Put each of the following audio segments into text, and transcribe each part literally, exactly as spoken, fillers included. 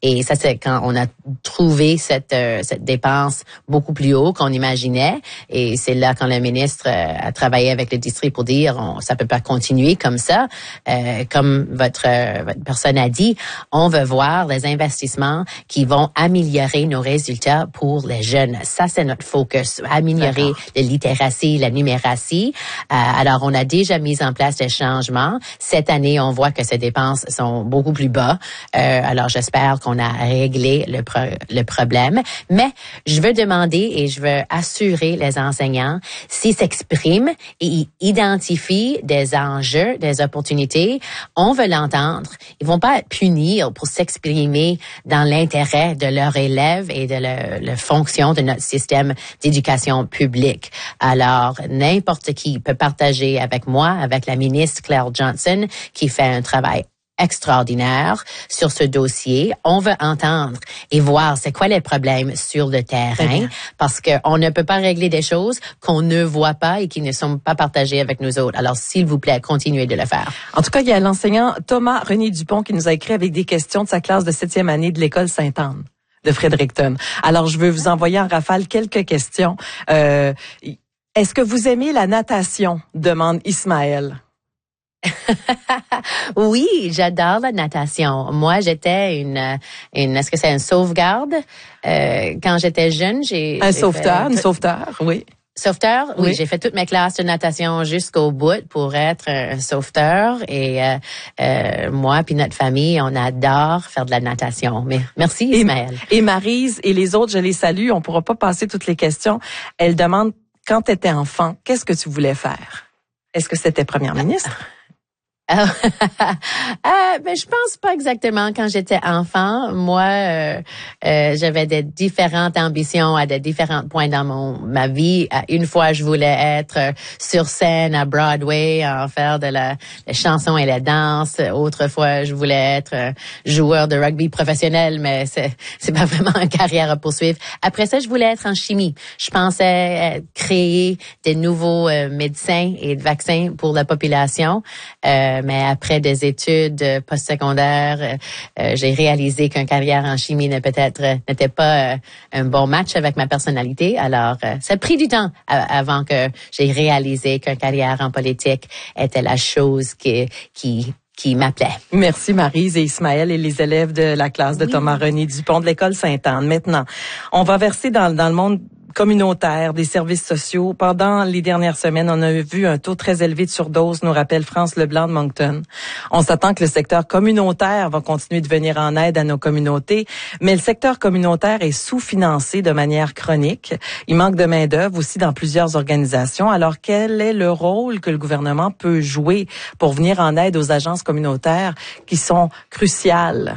Et ça, c'est quand on a trouvé cette euh, cette dépense beaucoup plus haut qu'on imaginait. Et c'est là quand le ministre euh, a travaillé avec le district pour dire on, ça peut pas continuer comme ça. Euh, comme votre, euh, votre personne a dit, on veut voir les investissements qui vont améliorer nos résultats pour les jeunes. Ça, c'est notre focus. Améliorer la littératie, la numératie. Euh, alors, on a déjà mis en place des changements. Cette année, on voit que ces dépenses sont beaucoup plus bas. Euh, alors, j'espère qu'on a réglé le, pro- le problème. Mais je veux demander et je veux assurer les enseignants s'ils s'expriment et ils identifient des enjeux, des opportunités, on veut l'entendre. Ils vont pas punir pour s'exprimer dans l'intérêt de leurs élèves et de la, la fonction de notre système d'éducation publique. Alors, n'importe qui peut partager avec moi, avec la ministre Claire Johnson, qui fait un travail extraordinaire sur ce dossier. On veut entendre et voir c'est quoi les problèmes sur le terrain parce que on ne peut pas régler des choses qu'on ne voit pas et qui ne sont pas partagées avec nous autres. Alors, s'il vous plaît, continuez de le faire. En tout cas, il y a l'enseignant Thomas René Dupont qui nous a écrit avec des questions de sa classe de septième année de l'école Sainte-Anne de Fredericton. Alors, je veux vous envoyer en rafale quelques questions. Euh, est-ce que vous aimez la natation? Demande Ismaël. Oui, j'adore la natation. Moi, j'étais une, une est-ce que c'est une sauvegarde? Euh, quand j'étais jeune, j'ai... Un j'ai sauveteur, fait, une sauveteur, oui. Sauveteur? Oui, oui, j'ai fait toutes mes classes de natation jusqu'au bout pour être un sauveteur. Et euh, euh, moi puis notre famille, on adore faire de la natation. Mais merci, Ismaël. Et, et Maryse et les autres, je les salue. On pourra pas passer toutes les questions. Elle demande, quand tu étais enfant, qu'est-ce que tu voulais faire? Est-ce que c'était première ministre? euh, ben je pense pas exactement quand j'étais enfant. Moi, euh, euh, j'avais des différentes ambitions à des différents points dans mon ma vie. Une fois, je voulais être sur scène à Broadway, en faire de la, la chanson et la danse. Autrefois, je voulais être joueur de rugby professionnel, mais c'est c'est pas vraiment une carrière à poursuivre. Après ça, je voulais être en chimie. Je pensais créer des nouveaux euh, médecins et de vaccins pour la population. Euh, mais après des études postsecondaires, euh, j'ai réalisé qu'une carrière en chimie ne peut-être n'était pas euh, un bon match avec ma personnalité. Alors, euh, ça a pris du temps à, avant que j'ai réalisé qu'une carrière en politique était la chose qui qui qui m'appelait. Merci Maryse et Ismaël et les élèves de la classe de oui. Thomas René Dupont de l'école Sainte-Anne. Maintenant, on va verser dans, dans le monde communautaire, des services sociaux. Pendant les dernières semaines, on a vu un taux très élevé de surdose, nous rappelle France Leblanc de Moncton. On s'attend que le secteur communautaire va continuer de venir en aide à nos communautés, mais le secteur communautaire est sous-financé de manière chronique. Il manque de main-d'œuvre aussi dans plusieurs organisations. Alors, quel est le rôle que le gouvernement peut jouer pour venir en aide aux agences communautaires qui sont cruciales?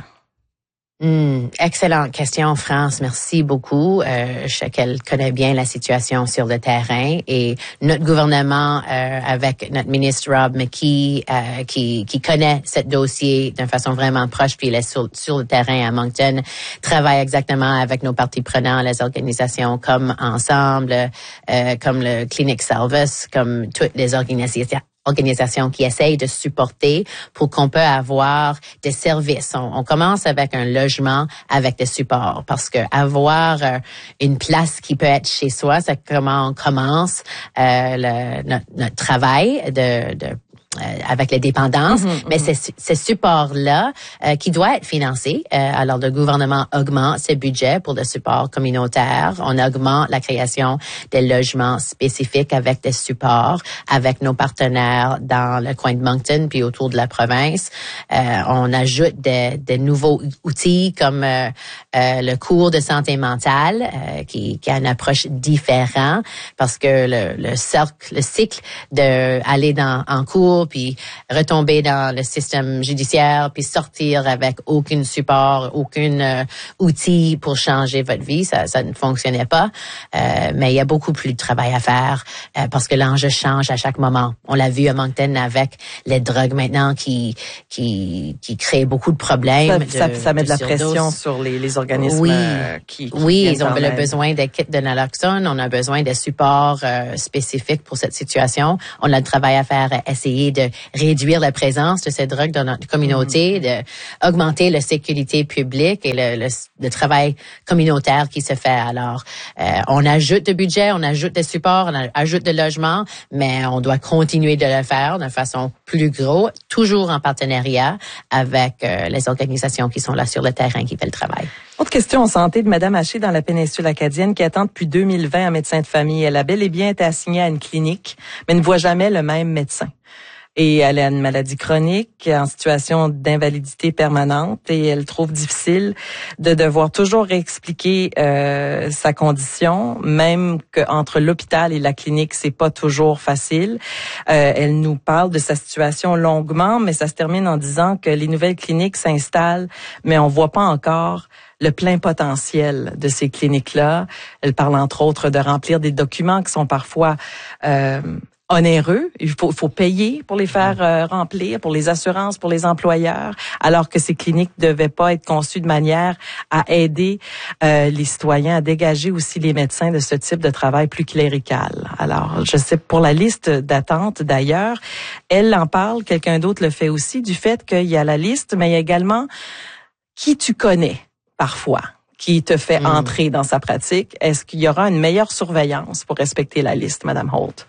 Mmh, excellente question, France. Merci beaucoup. Euh, je sais qu'elle connaît bien la situation sur le terrain et notre gouvernement, euh, avec notre ministre Rob McKee, euh, qui, qui connaît ce dossier d'une façon vraiment proche, puis il est sur, sur le terrain à Moncton, travaille exactement avec nos parties prenantes, les organisations comme Ensemble, euh, comme le Clinic Salvus, comme toutes les organisations organisations qui essayent de supporter pour qu'on peut avoir des services. On, on commence avec un logement avec des supports parce que avoir euh, une place qui peut être chez soi, c'est comment on commence euh, le, notre, notre travail de, de Euh, avec les dépendances, mm-hmm, mais mm-hmm. c'est ce support-là euh, qui doit être financé. Euh, alors, le gouvernement augmente ses budgets pour le support communautaire. On augmente la création des logements spécifiques avec des supports, avec nos partenaires dans le coin de Moncton puis autour de la province. Euh, on ajoute des, des nouveaux outils comme euh, euh, le cours de santé mentale euh, qui, qui a une approche différente parce que le, le cercle, le cycle de aller dans en cours puis retomber dans le système judiciaire, puis sortir avec aucun support, aucun euh, outil pour changer votre vie, ça, ça ne fonctionnait pas. Euh, mais il y a beaucoup plus de travail à faire euh, parce que l'enjeu change à chaque moment. On l'a vu à Moncton avec les drogues maintenant qui qui qui créent beaucoup de problèmes. Ça, de, ça, ça met de, de la surdose. pression sur les, les organismes oui. euh, qui, qui oui, ils ont le aide. besoin des kits de naloxone, on a besoin de supports euh, spécifiques pour cette situation. On a le travail à faire à essayer de réduire la présence de ces drogues dans notre communauté, mm-hmm. de augmenter la sécurité publique et le, le, le travail communautaire qui se fait. Alors, euh, on ajoute de budget, on ajoute de support, on ajoute de logement, mais on doit continuer de le faire de façon plus gros, toujours en partenariat avec euh, les organisations qui sont là sur le terrain, qui fait le travail. Autre question en santé de Mme Haché dans la péninsule acadienne qui attend depuis deux mille vingt un médecin de famille. Elle a bel et bien été assignée à une clinique, mais ne voit jamais le même médecin. Et elle a une maladie chronique en situation d'invalidité permanente et elle trouve difficile de devoir toujours réexpliquer euh, sa condition, même qu'entre l'hôpital et la clinique, c'est pas toujours facile. Euh, elle nous parle de sa situation longuement, mais ça se termine en disant que les nouvelles cliniques s'installent, mais on voit pas encore le plein potentiel de ces cliniques-là. Elle parle entre autres de remplir des documents qui sont parfois euh, onéreux. Il faut, faut payer pour les faire euh, remplir, pour les assurances, pour les employeurs, alors que ces cliniques ne devaient pas être conçues de manière à aider euh, les citoyens à dégager aussi les médecins de ce type de travail plus clérical. Alors, je sais, pour la liste d'attente d'ailleurs, elle en parle, quelqu'un d'autre le fait aussi, du fait qu'il y a la liste, mais il y a également qui tu connais parfois, qui te fait mmh. entrer dans sa pratique. Est-ce qu'il y aura une meilleure surveillance pour respecter la liste, Madame Holt?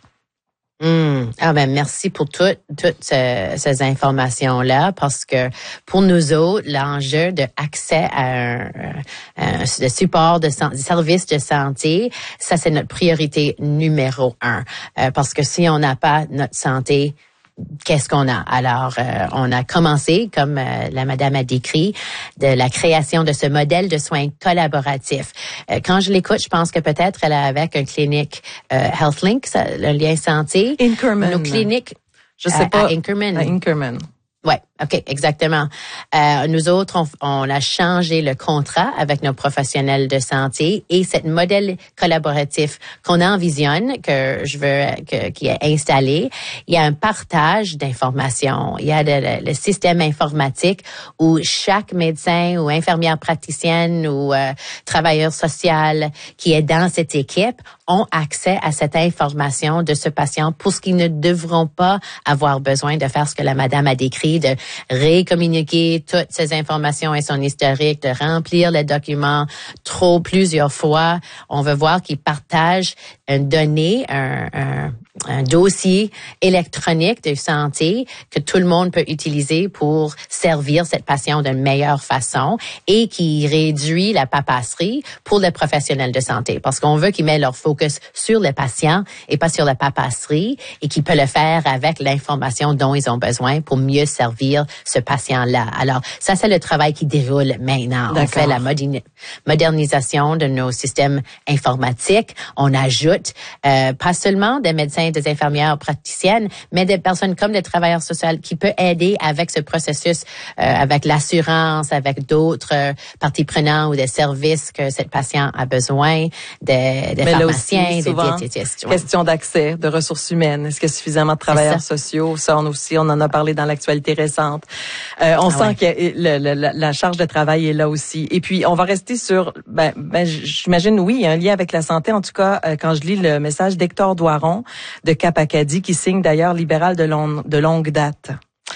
Mm. Ah ben merci pour toutes toutes ces, ces informations-là, parce que pour nous autres, l'enjeu de accès à un, un, un support de santé, service de santé, ça c'est notre priorité numéro un, euh, parce que si on n'a pas notre santé, qu'est-ce qu'on a? Alors, euh, on a commencé, comme euh, la madame a décrit, de la création de ce modèle de soins collaboratifs. Euh, quand je l'écoute, je pense que peut-être elle a avec un clinique euh, HealthLink, ça, le lien santé. Inkerman. Nos cliniques. Je sais euh, pas. À Inkerman. À Inkerman. Ouais, ok, exactement. Euh, nous autres, on, on a changé le contrat avec nos professionnels de santé et ce modèle collaboratif qu'on envisionne, que je veux, que, qui est installé, il y a un partage d'informations. Il y a le, le système informatique où chaque médecin ou infirmière praticienne ou euh, travailleur social qui est dans cette équipe ont accès à cette information de ce patient pour ce qu'ils ne devront pas avoir besoin de faire ce que la madame a décrit, de récommuniquer toutes ces informations et son historique, de remplir les documents trop plusieurs fois. On veut voir qu'ils partagent une donnée, un, un, un dossier électronique de santé que tout le monde peut utiliser pour servir cette patient d'une meilleure façon et qui réduit la papasserie pour les professionnels de santé. Parce qu'on veut qu'ils mettent leur focus sur les patients et pas sur la papasserie et qu'ils peuvent le faire avec l'information dont ils ont besoin pour mieux servir ce patient-là. Alors, ça, c'est le travail qui déroule maintenant. D'accord. On fait la moderni- modernisation de nos systèmes informatiques. On ajoute euh, pas seulement des médecins, des infirmières praticiennes, mais des personnes comme des travailleurs sociaux qui peuvent aider avec ce processus, euh, avec l'assurance, avec d'autres euh, parties prenantes ou des services que cette patient a besoin, des, des pharmaciens, des diététistes. Question d'accès, de ressources humaines. Est-ce qu'il y a suffisamment de travailleurs sociaux? Ça, on aussi, on en a parlé dans l'actualité récente. Euh, on ah sent ouais. que le, le, la, la charge de travail est là aussi. Et puis, on va rester sur, ben, ben j'imagine, oui, il y a un lien avec la santé. En tout cas, euh, quand je lis le message d'Hector Doiron de Cap-Acadie, qui signe d'ailleurs libéral de, long, de longue date.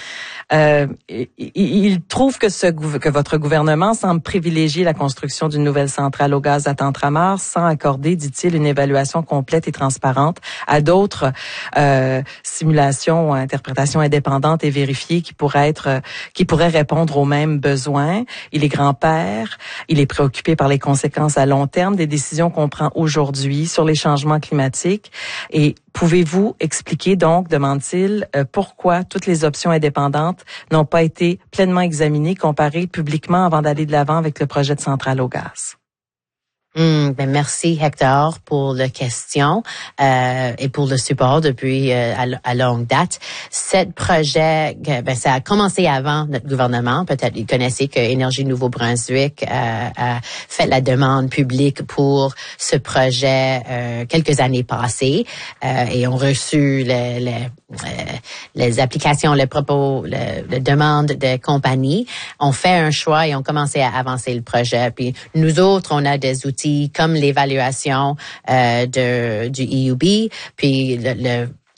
Euh, il trouve que, ce, que votre gouvernement semble privilégier la construction d'une nouvelle centrale au gaz à Tantramar sans accorder, dit-il, une évaluation complète et transparente à d'autres euh, simulations ou interprétations indépendantes et vérifiées qui pourraient être, qui pourraient répondre aux mêmes besoins. Il est grand-père, il est préoccupé par les conséquences à long terme des décisions qu'on prend aujourd'hui sur les changements climatiques. Et pouvez-vous expliquer donc, demande-t-il, euh, pourquoi toutes les options indépendantes n'ont pas été pleinement examinées, comparées publiquement avant d'aller de l'avant avec le projet de centrale au gaz? Mm, ben merci Hector pour la question euh, et pour le support depuis euh, à, à longue date. Cet projet, ben ça a commencé avant notre gouvernement. Peut-être vous connaissez que Énergie Nouveau-Brunswick euh, a fait la demande publique pour ce projet euh, quelques années passées euh, et ont reçu les, les, les applications, les propos, les, les demandes des compagnies. On fait un choix et on commencé à avancer le projet. Puis nous autres, on a des outils comme l'évaluation euh, de du E U B, puis le, le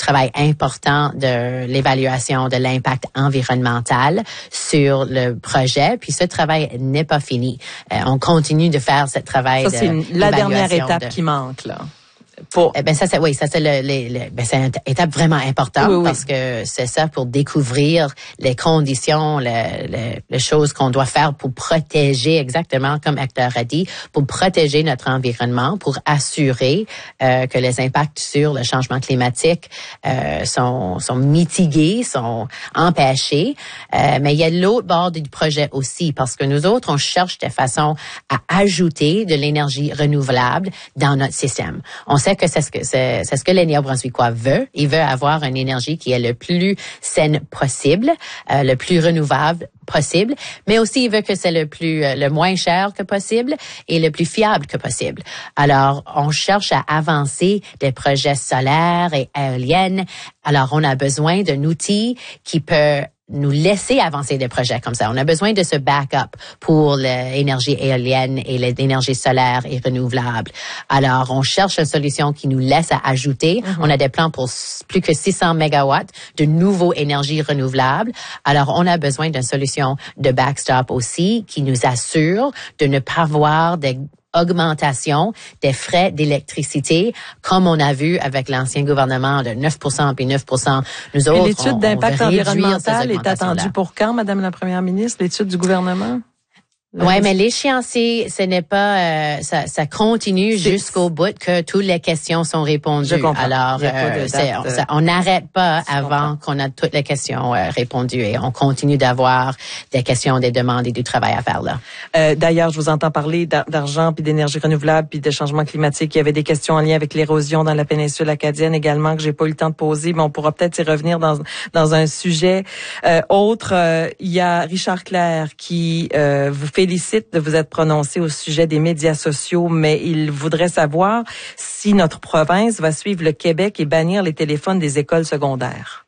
travail important de l'évaluation de l'impact environnemental sur le projet. Puis ce travail n'est pas fini. Euh, on continue de faire ce travail. Ça, c'est une, la dernière étape de, qui manque, là. Pour... Eh ben ça c'est oui ça c'est le, le, le ben c'est une étape vraiment importante oui, oui. parce que c'est ça pour découvrir les conditions les, les, les choses qu'on doit faire pour protéger exactement comme Hector a dit pour protéger notre environnement pour assurer euh, que les impacts sur le changement climatique euh, sont sont mitigués sont empêchés euh, mais il y a l'autre bord du projet aussi parce que nous autres on cherche de façon à ajouter de l'énergie renouvelable dans notre système. On sait que c'est ce que c'est, c'est ce que les Néo-Brunswickois veut. Il veut avoir une énergie qui est le plus saine possible, euh, le plus renouvelable possible, mais aussi il veut que c'est le plus euh, le moins cher que possible et le plus fiable que possible. Alors, on cherche à avancer des projets solaires et éoliennes. Alors, on a besoin d'un outil qui peut nous laisser avancer des projets comme ça. On a besoin de ce backup pour l'énergie éolienne et l'énergie solaire et renouvelable. Alors, on cherche une solution qui nous laisse à ajouter. Mm-hmm. On a des plans pour plus que six cents mégawatts de nouveaux énergies renouvelables. Alors, on a besoin d'une solution de backstop aussi qui nous assure de ne pas avoir des augmentation des frais d'électricité, comme on a vu avec l'ancien gouvernement de neuf pour cent puis neuf pour cent. Nous autres, et l'étude d'impact environnemental est attendue pour quand, Madame la Première ministre, l'étude du gouvernement? Oui, mais l'échéancier, ce n'est pas, euh, ça, ça continue c'est, jusqu'au bout que toutes les questions sont répondues. Je comprends. Alors, euh, c'est, on, ça, on n'arrête pas avant qu'on a toutes les questions euh, répondues et on continue d'avoir des questions, des demandes et du travail à faire là. Euh, d'ailleurs, je vous entends parler d'argent puis d'énergie renouvelable puis de changement climatique. Il y avait des questions en lien avec l'érosion dans la péninsule acadienne également que j'ai pas eu le temps de poser, mais on pourra peut-être y revenir dans dans un sujet euh, autre. Euh, il y a Richard Clair qui euh, vous fait félicite de vous être prononcé au sujet des médias sociaux, mais il voudrait savoir si notre province va suivre le Québec et bannir les téléphones des écoles secondaires.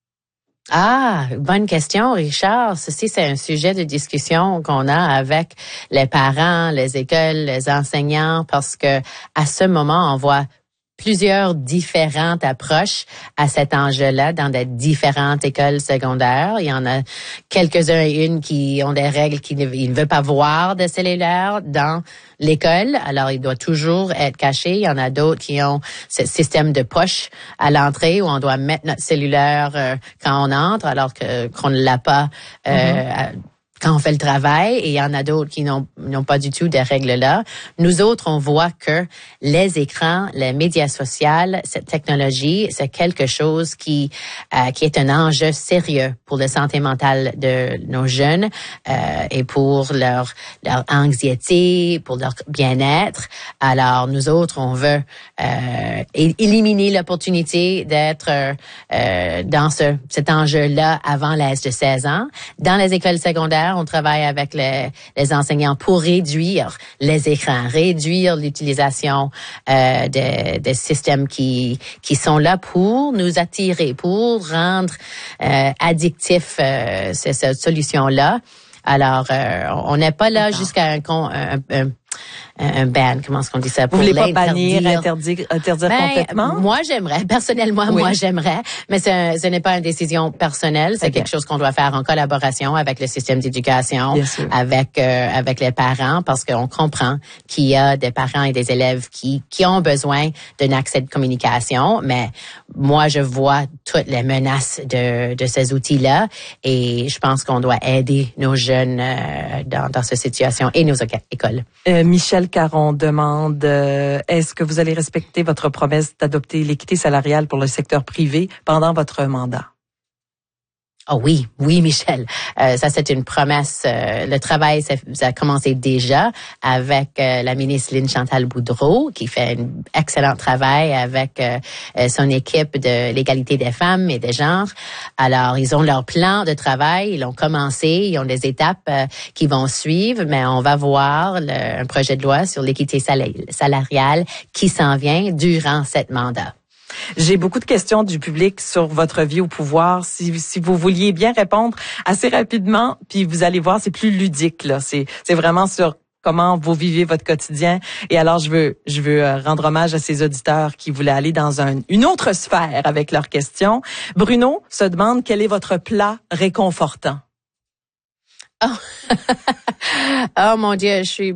Ah, bonne question, Richard. Ceci, c'est un sujet de discussion qu'on a avec les parents, les écoles, les enseignants, parce que à ce moment, on voit plusieurs différentes approches à cet enjeu-là dans des différentes écoles secondaires. Il y en a quelques-uns et une qui ont des règles qui ne, ils ne veulent pas voir de cellulaire dans l'école. Alors, il doit toujours être caché. Il y en a d'autres qui ont ce système de poche à l'entrée où on doit mettre notre cellulaire euh, quand on entre, alors que qu'on ne l'a pas euh, mm-hmm. quand on fait le travail, et il y en a d'autres qui n'ont, n'ont pas du tout des règles-là. Nous autres, on voit que les écrans, les médias sociaux, cette technologie, c'est quelque chose qui euh, qui est un enjeu sérieux pour la santé mentale de nos jeunes euh, et pour leur leur anxiété, pour leur bien-être. Alors, nous autres, on veut euh, éliminer l'opportunité d'être euh, dans ce cet enjeu-là avant l'âge de seize ans. Dans les écoles secondaires, on travaille avec les, les enseignants pour réduire les écrans, réduire l'utilisation euh, des, des systèmes qui qui sont là pour nous attirer, pour rendre euh, addictif euh, cette, cette solution-là. Alors, euh, on n'est pas là jusqu'à un, un, un un ban, comment est-ce qu'on dit ça? Pour Vous voulez pas bannir, interdire, interdire ben, complètement? Moi, j'aimerais. Personnellement, oui. moi, j'aimerais. Mais ce, ce n'est pas une décision personnelle. C'est okay. quelque chose qu'on doit faire en collaboration avec le système d'éducation, avec euh, avec les parents, parce qu'on comprend qu'il y a des parents et des élèves qui qui ont besoin d'un accès de communication. Mais moi, je vois toutes les menaces de de ces outils-là, et je pense qu'on doit aider nos jeunes euh, dans dans cette situation et nos écoles. Euh, Michel Caron demande, euh, est-ce que vous allez respecter votre promesse d'adopter l'équité salariale pour le secteur privé pendant votre mandat? Oh oui, oui, Michel. Euh, ça, c'est une promesse. Euh, le travail, ça, ça a commencé déjà avec euh, la ministre Lynne Chantal Boudreau, qui fait un excellent travail avec euh, son équipe de l'égalité des femmes et des genres. Alors, ils ont leur plan de travail, ils l'ont commencé, ils ont des étapes euh, qui vont suivre, mais on va voir le, un projet de loi sur l'équité salariale qui s'en vient durant cette mandat. J'ai beaucoup de questions du public sur votre vie au pouvoir. Si, si vous vouliez bien répondre assez rapidement, puis vous allez voir, c'est plus ludique, là. C'est, c'est vraiment sur comment vous vivez votre quotidien. Et alors, je veux, je veux rendre hommage à ces auditeurs qui voulaient aller dans un, une autre sphère avec leurs questions. Bruno se demande quel est votre plat réconfortant. Oh, oh mon Dieu, je suis